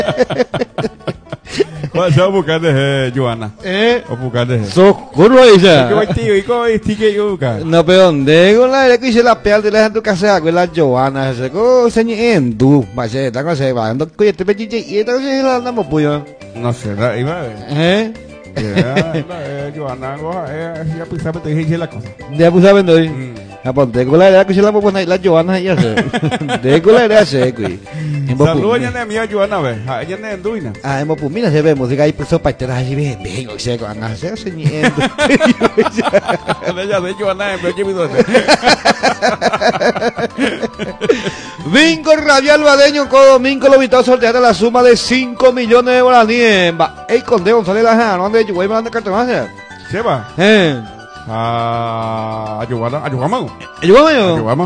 What sao bukan deh Joana? O bukan deh. Socorro ella. Que vai ter e qual este que eu cara. No peón de con la que hice la peal de la tu casa con la Joana se ko señi en du, ba se ta ko se ba ndo ko te pe ji y ta se la na mo puyo. No sé, iba. Joana ya pensaba te dije la cosa. Ya pues saben doy. Aponte con la que se la pues la Joana ya se. De con la se kui. Saludos ya mía Joana ve. Ella ne enduina. Ah, hemos pues mira se ve música y pues para te así bien o sea con hacer señi en du. Ya de Joana en que video. Bingo Radial Badeño con Domingo lo invitó a sortear la suma de 5 millones de guaraníes. Ey, Conde González Laja, ¿no ande yo voy a mandar cartón más? Se va. Ayúdame. Ayúdame.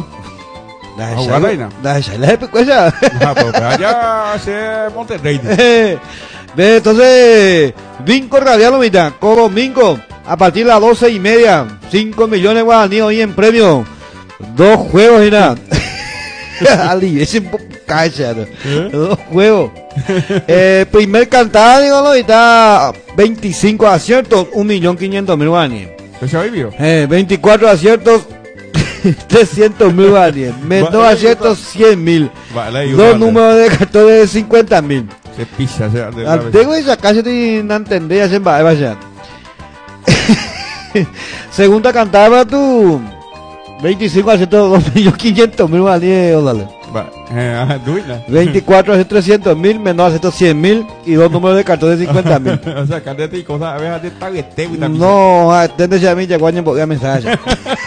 La cosa. Allá se Monterrey. Ve, entonces, Bingo Radial lo invita con Domingo a partir de las 12:30. 5 millones de guaraníes hoy en premio. 2 juegos y nada. Ali, ese un poco callado. 2 juegos. Primer cantada, digo, ¿no? Y está 25 aciertos, 1.500.000 guaraníes. ¿Eso vivió? 24 aciertos, 300.000 guaraníes. Menos aciertos, 100.000. 2 números de cartones de 50.000. Se pisa, tengo esa calle de no entender, se va a vaya. Segunda cantada para tu 25 aciertos, 2.500.000 guaraníes, dale. 24 aciertos, 300.000, menos aciertos, 100.000 y 2 números de cartón de 50.000. O sea, candete y cosas, a veces está que no, atende a mí, ya cuando voy a mensaje.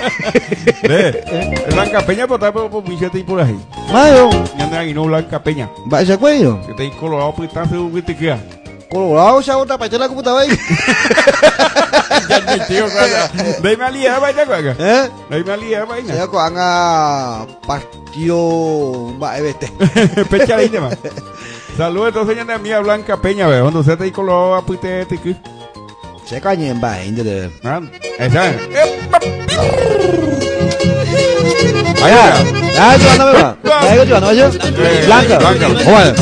Blanca Peña, por estar por billete y por ahí. Mayo. Ya no hay no Blanca Peña. ¿Va ese cuello? Que te hay colorado, pues está seguro que te queda. Colorado, ya otra para echar la computadora ahí. Ya me tío, cara. Dame alía, vaina, cuaca. Dame alía, vaina. Ya cuanga partió, va, vete. Pecha ahí, tema. Saludos, entonces, ya de mía Blanca Peña, ve. Cuando se te hay colorado, pues te que. Se cañen, va, inde. Esa. Vaya. Ah, Joana, Blanca. Blanca.